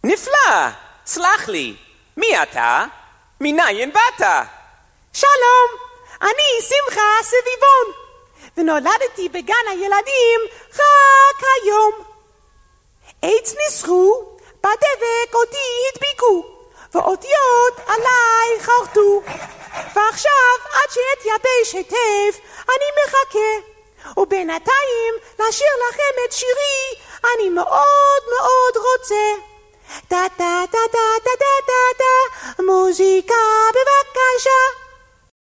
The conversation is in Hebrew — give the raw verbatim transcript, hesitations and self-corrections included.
נפלא! סלח לי, מי אתה? מניין באת? שלום, אני שמחה סביבון, ונולדתי בגן הילדים רק היום. עץ ניסחו, בדבק אותי הדביקו, ואותיות עליי חרטו. ועכשיו עד שאתייבש היטב אני מחכה, ובינתיים לשיר לכם את שירי אני מאוד מאוד רוצה. טה טה טה טה טה טה טה, מוזיקה בבקשה.